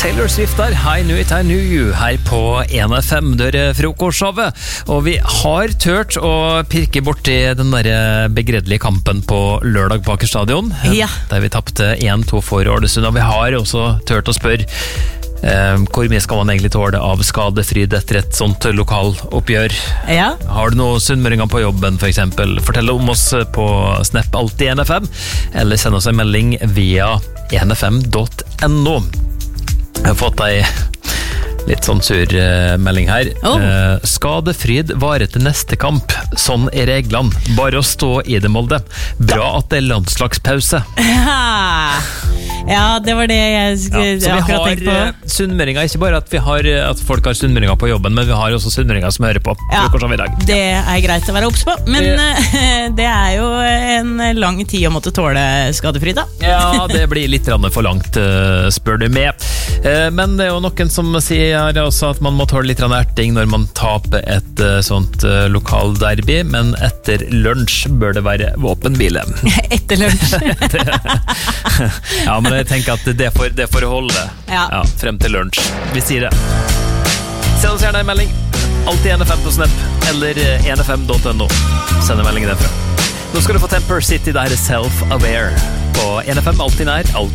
Taylor Swift der, I Knew It, I Knew You, her på 1FM, frokostshowet. Og vi har tørt å pirke bort i den der begredelige kampen på lørdag på Aker Stadion, der vi tappte 1-2 for Ålesund, og vi har også tørt å spørre hvor mye skal man egentlig tåle av skadefryd etter et sånt lokaloppgjør? Ja. Har du noen sunnmøringer på jobben for eksempel? Fortell om oss på Snap alltid 1FM, eller send oss en melding via 1fm.no. Jeg har fått en litt sånn sur melding her. Skadefryd varer til neste kamp. Sånn er reglene. Bare å stå i det, Molde. Bra at det er landslagspause. Ja, det var det jeg akkurat tenkte på. Så vi har sunnmøringer, ikke bare at folk har sunnmøringer på jobben, men vi har også sunnmøringer som hører på. I dag. Det er greit å være obs på, men det er jo en lang tid å måtte tåle skadefryd, da. Ja, det blir litt for langt, spør du med. Men det er jo noen som sier også at man må tåle litt erting når man taper et sånt lokalderby, men etter lunsj bør det være våpenhvile. Etter lunsj? Ja, men jeg tenker at det får holde frem til lunsj. Vi sier det. Send oss gjerne en melding. Alltid 1FM på Snap, eller 1fm.no. Send en melding derfra. Nå skal du få Temper City, der Self-Aware på 1FM, alltid nær, alltid